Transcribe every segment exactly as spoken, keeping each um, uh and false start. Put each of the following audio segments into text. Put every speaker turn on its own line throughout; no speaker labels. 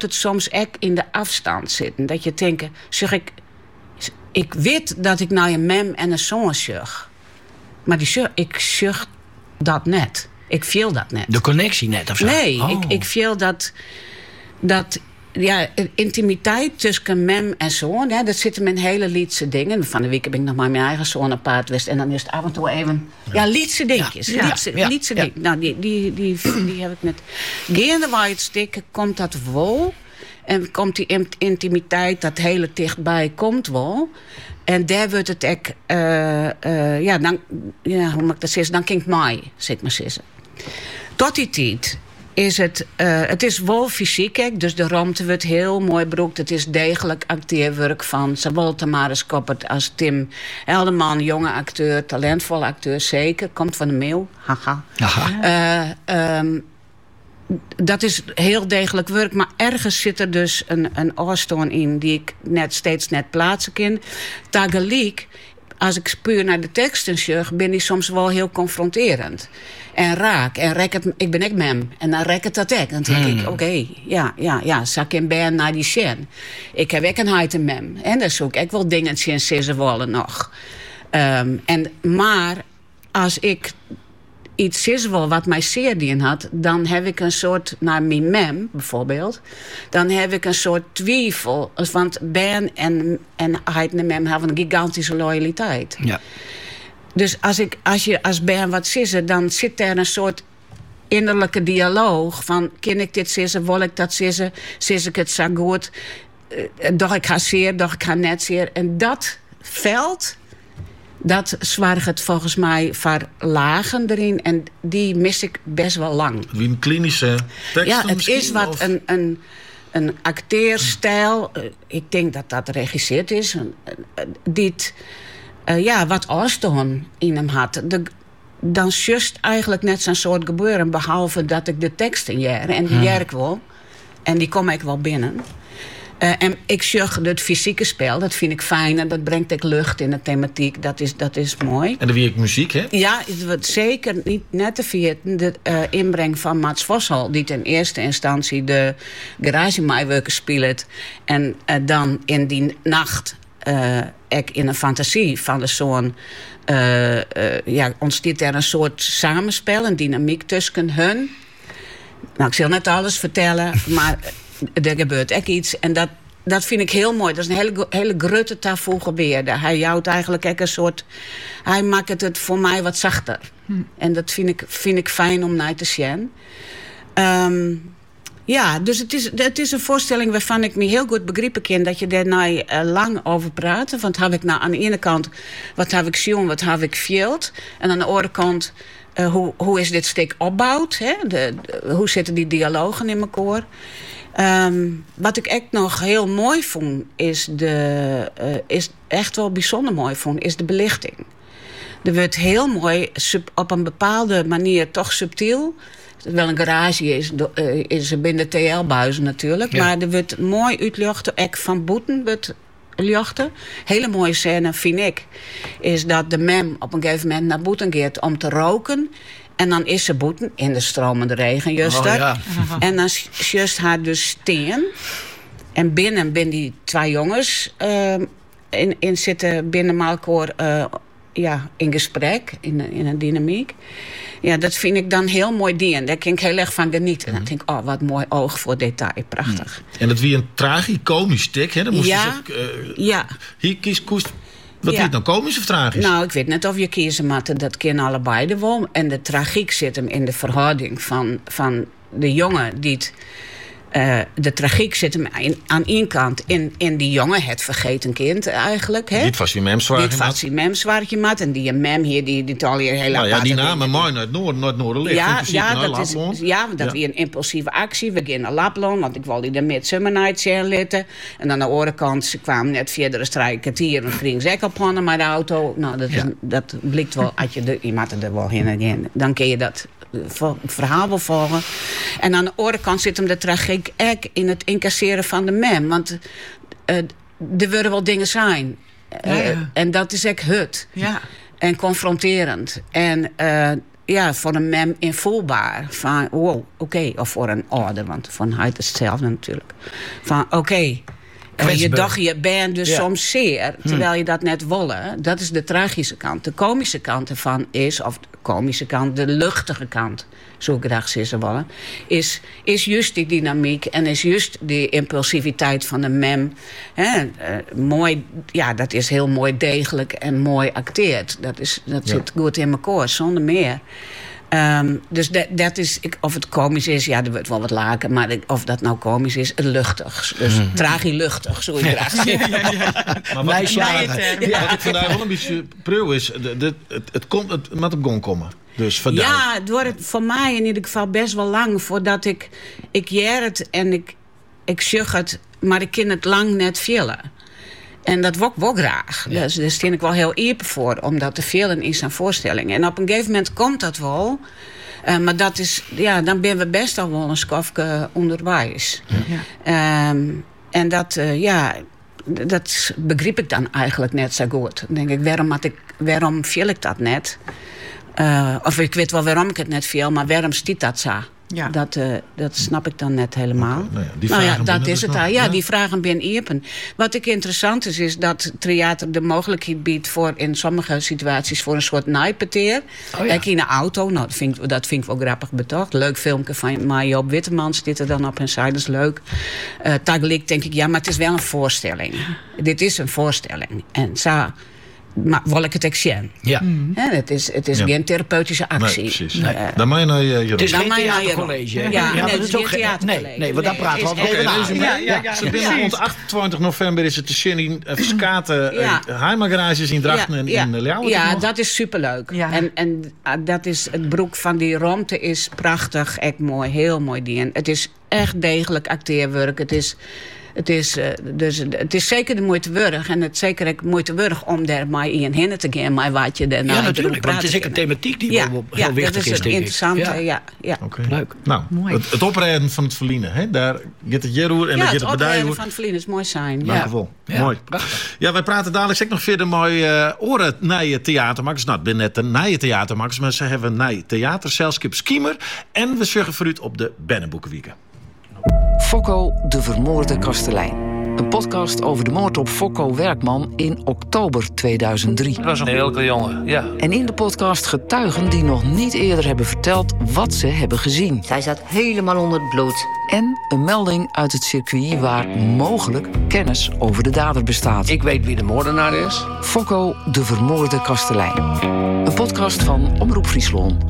het soms echt in de afstand zitten. Dat je denkt, zeg ik... Ik weet dat ik naar een mem en een zoon zeg. Maar die zeg, ik zeg dat net. Ik voel dat net.
De connectie net, of zo?
Nee,
oh.
ik, ik voel dat... dat ja, intimiteit tussen mem en zoon, hè, dat zitten met hele liedse dingen. Van de week heb ik nog maar mijn eigen zoon een paard wist. En dan is het af en toe even... Ja, ja liedse dingetjes. Ja, liedse, ja, liedse ja. Ding. Nou, die, die, die, die, die heb ik met... Gaandeweg stikken komt dat wel. En komt die intimiteit, dat hele dichtbij, komt wel. En daar wordt het echt... Uh, uh, ja, dan... Ja, hoe moet ik dat zeggen? Dan klinkt mij, zeg maar zeggen. Tot die tijd... is het, uh, het is wel fysiek, hè? Dus de ruimte wordt heel mooi broekt. Het is degelijk acteerwerk van zowel Tamaris Koppert als Tim Elderman, jonge acteur, talentvolle acteur, zeker. Komt van de mail, haha. Uh, um, dat is heel degelijk werk, maar ergens zit er dus een, een oorstoon in die ik net steeds net plaatsen kan. Tegelijk, als ik puur naar de teksten zeg, ben die soms wel heel confronterend. En raak. En rek het, ik ben ik mem. En dan rek het dat ik. Dan denk hmm. ik, oké, okay, ja, ja, ja. Zak in ben naar die sjen. Ik heb ook een heid en mem. En dan zoek ik wel dingen in ze willen nog. Um, en, maar als ik iets sis wil wat mij zeer dien had, dan heb ik een soort, naar mijn mem bijvoorbeeld, dan heb ik een soort twijfel. Want Ben en, en heid en mem hebben een gigantische loyaliteit.
Ja.
Dus als, ik, als je als Ben wat sissen, dan zit er een soort innerlijke dialoog van, kan ik dit sissen, wil ik dat sissen, sis ik het zo goed, uh, doch ik ga zeer, doch ik ga net zeer. En dat veld, dat zwaar het volgens mij voor lagen erin. En die mis ik best wel lang.
Wie een klinische tekst.
Ja, het is wat of? een, een, een acteerstijl. Uh, ik denk dat dat geregisseerd is. Uh, uh, dit... Uh, ja, wat Ooston in hem had. De, dan just eigenlijk net zo'n soort gebeuren. Behalve dat ik de teksten jaren. En die jerk wel. En die kom ik wel binnen. Uh, en ik zeg het fysieke spel. Dat vind ik fijn. En dat brengt ik lucht in de thematiek. Dat is, dat is mooi.
En dan wie ik muziek, hè?
Ja, het wordt zeker niet net te vergeten. De uh, inbreng van Mats Voshal. Die in eerste instantie de Garage Maiwerken speelt. En uh, dan in die nacht... Uh, ik in een fantasie van de zoon uh, uh, ja, ontstaat er een soort samenspel, een dynamiek tussen hun. Nou, ik zal net alles vertellen, maar er gebeurt echt iets. En dat, dat vind ik heel mooi. Dat is een hele, hele grutte daarvoor gebeurde. Hij jouwt eigenlijk echt een soort... Hij maakt het voor mij wat zachter. Hm. En dat vind ik, vind ik fijn om naar te zien. Um, Ja, dus het is, het is een voorstelling waarvan ik me heel goed begrepen kan dat je daar nou, uh, lang over praat. Want heb ik nou aan de ene kant, wat heb ik zien, wat heb ik veeld. En aan de andere kant, uh, hoe, hoe is dit stuk opbouwd? Hè? De, de, hoe zitten die dialogen in elkaar? Um, wat ik echt nog heel mooi vond, is, de, uh, is echt wel bijzonder mooi vond, is de belichting. Er wordt heel mooi, sub, op een bepaalde manier toch subtiel... Wel een garage is, uh, is binnen T L-buizen natuurlijk. Ja. Maar er wordt mooi uitlichten. Ek van Boeten wordt lichten. Hele mooie scène, vind ik. Is dat de mem op een gegeven moment naar Boeten gaat om te roken. En dan is ze Boeten in de stromende regen, juist. Oh, ja. En dan juist haar dus steen. En binnen, binnen die twee jongens uh, in, in zitten binnen Malkoor uh, ja, in gesprek, in, in een dynamiek. Ja, dat vind ik dan heel mooi dien. Daar kan ik heel erg van genieten. Mm. Dan denk ik, oh, wat mooi oog voor detail. Prachtig.
Mm. En dat wie een tragicomisch stuk, hè? Dan moest
ja,
je ook, uh,
ja.
Hier kies koest. Wat
ja.
vind je nou komisch of tragisch?
Nou, ik weet net of je kiezen moet. Dat kunnen allebei de wel. En de tragiek zit hem in de verhouding van, van de jongen die het... Uh, de tragiek zit hem in, aan één kant in, in die jongen, het vergeten kind eigenlijk. Hè?
Dit was je mem zwaar.
Dit was je mem zwaar gemaakt. En die mem hier, die, die al hier heel
nou ja, die namen mooi naar het noorden, naar het noorden ligt.
Ja, ja,
naar
dat is, ja, dat ja. weer een impulsieve actie. We gingen naar Lapland, want ik wilde de Midsummer Night zien litten. En aan de andere kant, ze kwamen net via de strijkkwartier en ging ze op handen met de auto. Nou, dat, ja. is, dat blikt wel, als je de, je moet er wel heen en heen. Dan kun je dat verhaal wel volgen. En aan de andere kant zit hem de tragiek ook in het incasseren van de mem. Want uh, er willen wel dingen zijn. Uh, ja, ja. En dat is echt hut.
Ja.
En confronterend. En uh, ja, voor een mem invoelbaar. Van, wow, oké. Okay. Of voor een ouder, want van hij is hetzelfde natuurlijk. Van, oké. Okay. Uh, je dacht, je bent dus ja. soms zeer, terwijl je dat net wilde. Dat is de tragische kant. De komische kant ervan is, of de komische kant, de luchtige kant, zo graag ze willen, is, is juist die dynamiek en is juist die impulsiviteit van de mem. Hè, uh, mooi, ja, dat is heel mooi degelijk en mooi acteerd. Dat, is, dat ja. zit goed in elkaar, zonder meer. Um, dus dat, dat is, of het komisch is, ja, er wordt wel wat laken, maar of dat nou komisch is, het luchtig. Dus mm. tragiluchtig, zo ik graag zeggen. Ja, ja, ja.
Maar wat, ja, ja. wat ik vandaag wel een beetje preuw is, de, de, het, het, komt, het moet op gang komen. Dus vandaar.
Ja, het wordt voor mij in ieder geval best wel lang voordat ik, ik jeer het en ik, ik zeg het, maar ik kan het lang net vullen. En dat wil ik wel graag. Ja. Dus daar steen ik wel heel open voor, om dat te vullen in zijn voorstelling. En op een gegeven moment komt dat wel. Uh, maar dat is, ja, dan ben we best al wel een skofje onderwijs. Ja. Um, en dat, uh, ja, dat begreep ik dan eigenlijk net zo goed. Dan denk ik, waarom, had ik, waarom viel ik dat net? Uh, of ik weet wel waarom ik het net viel, maar waarom stiet dat zo? Ja. Dat, uh, dat snap ik dan net helemaal. Okay, nou ja, die nou ja, dat is het daar. Ja, ja, die vragen ben iepen. Wat ik interessant is, is dat theater de mogelijkheid biedt voor in sommige situaties voor een soort naaipeteer. Oh, ja. Ik in een auto, nou, dat vind, dat vind ik wel grappig betocht. Leuk filmpje van maar Joop Wittemans zit er dan op en zei, dat is leuk. Uh, Tegelijk denk ik, ja, maar het is wel een voorstelling. Dit is een voorstelling. En zo. Maar wil ik het exen? Ja. Mm. Het is, het is ja. geen therapeutische actie. Nee, precies.
Nee. Uh, dan mag je naar je...
Het is geen theatercollege. Ja, ja, ja, nee, het is ook geen theatercollege. Nee, nee, want daar praten we al over na.
Ja, ja, ja. Ze binnen rond achtentwintig november is het te zien in Skaten, ja. Heimagarages in Drachten en
ja.
in Leeuwen.
Ja, dat is superleuk. Ja. En, en uh, dat is, het broek van die ruimte is prachtig, echt mooi, heel mooi ding. Het is echt degelijk acteerwerk. Het is... Het is, uh, dus, het is zeker de moeite waard. En het is zeker de moeite waard om daar maar in heen te gaan. Maar wat je daarna
ja, natuurlijk. Want het is ook een thematiek die ja, wel heel
ja,
wichtig is,
denk ik. Ja, dat is interessant. Ja. Ja, ja.
Okay.
Leuk.
Nou, mooi. Het, het oprijden van het verliezen. Hè? Daar gaat het jeroer en
ja,
dan gaat het bedrijf.
Het oprijden van het verliezen is mooi zijn.
Nou,
ja.
geval.
Ja.
Mooi.
Prachtig.
Ja, wij praten dadelijk ook nog verder mooi uh, oren naar je theatermakers. Nou, het ben net een naar je theatermakers. Maar ze hebben naar je theaterzelskip Schiemer. En we zorgen voor u op de Bennenboekenwieken.
Fokko de vermoorde kastelein. Een podcast over de moord op Fokko Werkman in oktober tweeduizend drie.
Dat was een heerlijke jongen, ja.
En in de podcast getuigen die nog niet eerder hebben verteld wat ze hebben gezien.
Zij zat helemaal onder het bloed.
En een melding uit het circuit waar mogelijk kennis over de dader bestaat.
Ik weet wie de moordenaar is.
Fokko de vermoorde kastelein. Een podcast van Omroep Friesland.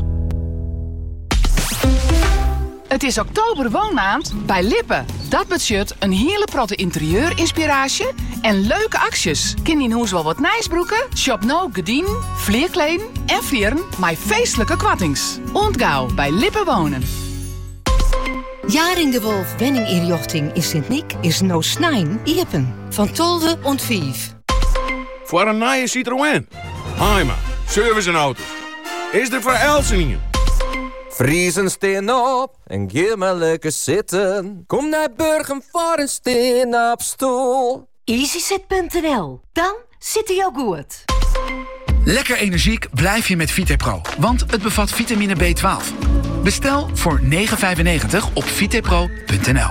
Het is oktober woonmaand bij Lippen. Dat budget een hele protte interieurinspiratie en leuke acties. Ken in huis wel wat nijsbroeken, shop nou gedien, vleerkleen en vieren met feestelijke kwattings. Ontgauw bij Lippen wonen.
Jaring de Wolf wenninginrichting in Sint-Nick is no snijn iepen. Van tolve ont vijf.
Voor een nieuwe Citroën. Heima, service en auto's. Is er voor Elseningen.
Vriezen steen op en geef maar lekker zitten. Kom naar Burgum voor een steen op stoel.
easysit punt n l. Dan zit hij ook goed.
Lekker energiek blijf je met VitaPro, want het bevat vitamine B twaalf. Bestel voor negen vijfennegentig op vitapro punt n l.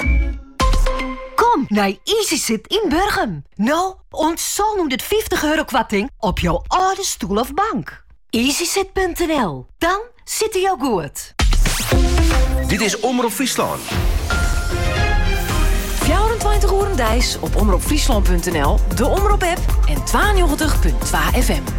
Kom naar easysit in Burgum. Nou, ontzol noemt het vijftig euro kwatting op jouw oude stoel of bank. easysit punt n l. Dan zit hij ook goed.
Dit is Omroep Friesland.
vierentwintig uur dijs op omroep friesland punt n l, de Omroep-app en tweeënnegentig punt twee F M.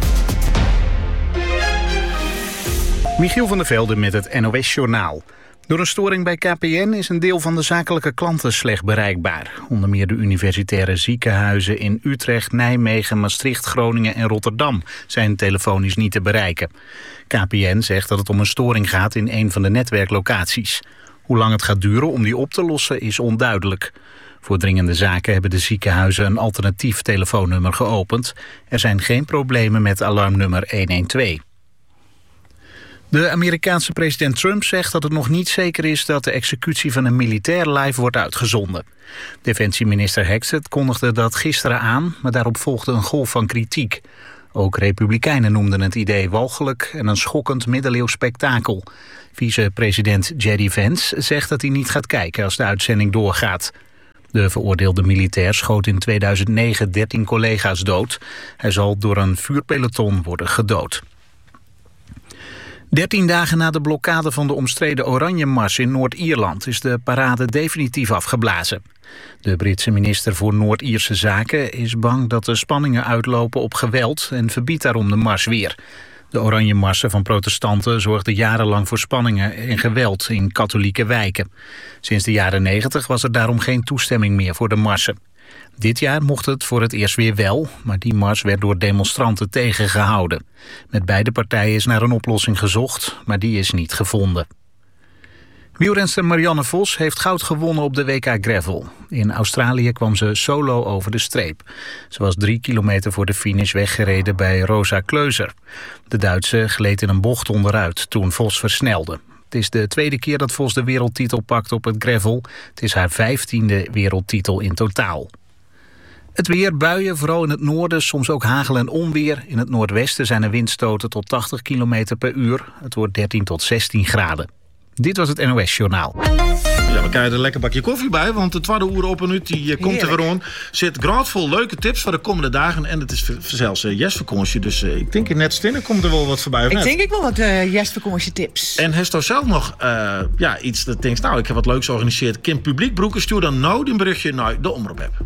Michiel van der Velde met het N O S-journaal. Door een storing bij K P N is een deel van de zakelijke klanten slecht bereikbaar. Onder meer de universitaire ziekenhuizen in Utrecht, Nijmegen, Maastricht, Groningen en Rotterdam zijn telefonisch niet te bereiken. K P N zegt dat het om een storing gaat in een van de netwerklocaties. Hoe lang het gaat duren om die op te lossen is onduidelijk. Voor dringende zaken hebben de ziekenhuizen een alternatief telefoonnummer geopend. Er zijn geen problemen met alarmnummer honderdtwaalf. De Amerikaanse president Trump zegt dat het nog niet zeker is dat de executie van een militair live wordt uitgezonden. Defensieminister Hexet kondigde dat gisteren aan, maar daarop volgde een golf van kritiek. Ook republikeinen noemden het idee walgelijk en een schokkend middeleeuws spektakel. Vice-president J D Vance zegt dat hij niet gaat kijken als de uitzending doorgaat. De veroordeelde militair schoot in tweeduizend negen dertien collega's dood. Hij zal door een vuurpeloton worden gedood. Dertien dagen na de blokkade van de omstreden Oranje-mars in Noord-Ierland is de parade definitief afgeblazen. De Britse minister voor Noord-Ierse Zaken is bang dat de spanningen uitlopen op geweld en verbiedt daarom de mars weer. De Oranje-marsen van protestanten zorgden jarenlang voor spanningen en geweld in katholieke wijken. Sinds de jaren negentig was er daarom geen toestemming meer voor de marsen. Dit jaar mocht het voor het eerst weer wel, maar die mars werd door demonstranten tegengehouden. Met beide partijen is naar een oplossing gezocht, maar die is niet gevonden. Wielrenster Marianne Vos heeft goud gewonnen op de W K Gravel. In Australië kwam ze solo over de streep. Ze was drie kilometer voor de finish weggereden bij Rosa Kleuser. De Duitse gleed in een bocht onderuit toen Vos versnelde. Het is de tweede keer dat Vos de wereldtitel pakt op het gravel. Het is haar vijftiende wereldtitel in totaal. Het weer, buien, vooral in het noorden, soms ook hagel en onweer. In het noordwesten zijn er windstoten tot tachtig kilometer per uur. Het wordt dertien tot zestien graden. Dit was het N O S Journaal.
Ja, we krijgen er een lekker bakje koffie bij, want de tweede uur op en uit die uh, komt er weer aan. Zit graadvol leuke tips voor de komende dagen. En het is v- zelfs uh, Jesvakantie, dus uh, ik denk in net stinnen komt er wel wat voorbij.
Ik net? denk ik wel wat uh, Jesvakantie tips.
En heeft er zelf nog uh, ja, iets dat denkt, nou, ik heb wat leuks georganiseerd. Kim Publiekbroeken, stuur dan nou een berichtje naar de Omroep-app.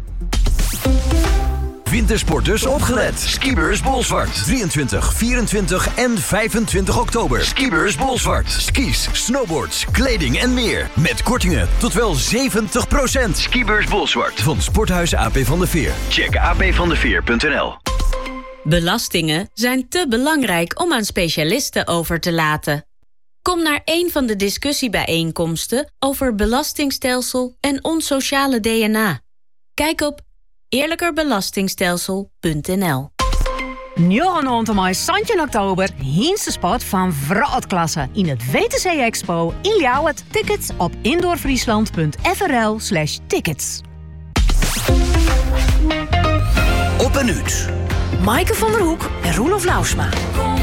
Wintersporters opgelet. Skibbers Bolsward. drieëntwintig, vierentwintig en vijfentwintig oktober. Skibbers Bolsward. Skis, snowboards, kleding en meer. Met kortingen tot wel zeventig procent. Skibbers Bolsward. Van Sporthuis A P van de Veer. Check a p van de veer punt n l.
Belastingen zijn te belangrijk om aan specialisten over te laten. Kom naar een van de discussiebijeenkomsten over belastingstelsel en ons sociale D N A. Kijk op eerlijkerbelastingstelsel punt n l.
Njorgenond om Santje oktober, Hienste Sport van Vroudklasse in het W T C Expo in Ljouwert. Tickets op indoorfriesland punt f r l slash tickets.
Op en uit.
Maaike van der Hoek en Roelof Lausma.